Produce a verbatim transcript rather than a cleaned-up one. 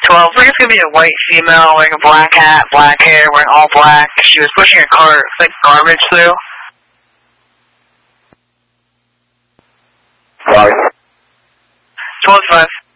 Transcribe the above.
twelve. I think it's gonna be a white female wearing a black hat, black hair, wearing all black. She was pushing a cart, like garbage through. Sorry. twelve five.